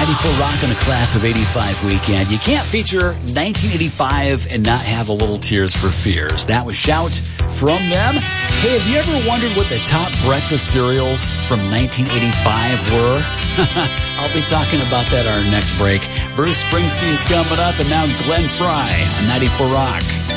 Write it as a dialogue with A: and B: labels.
A: 94 Rock on a Class of 85 weekend. You can't feature 1985 and not have a little Tears for Fears. That was Shout from them. Hey, have you ever wondered what the top breakfast cereals from 1985 were? I'll be talking about that our next break. Bruce Springsteen's coming up, and now Glenn Frey on 94 Rock.